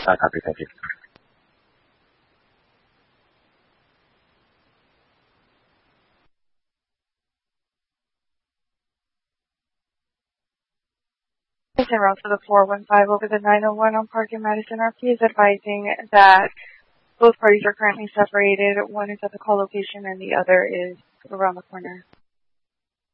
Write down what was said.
Copy. Thank you. Madison Road for the 415 over the 901 on Park and Madison. RP is advising that both parties are currently separated. One is at the call location and the other is around the corner.